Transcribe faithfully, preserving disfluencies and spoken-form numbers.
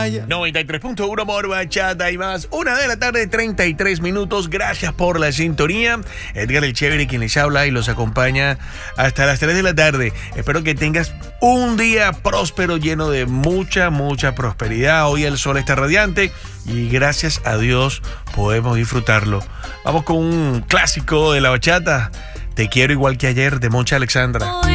noventa y tres punto uno Amor, Bachata y más. Una de la tarde, treinta y tres minutos. Gracias por la sintonía. Edgar el Chévere, quien les habla y los acompaña hasta las tres de la tarde. Espero que tengas un día próspero, lleno de mucha, mucha prosperidad. Hoy el sol está radiante y gracias a Dios podemos disfrutarlo. Vamos con un clásico de la bachata. Te quiero igual que ayer, de Moncha Alexandra.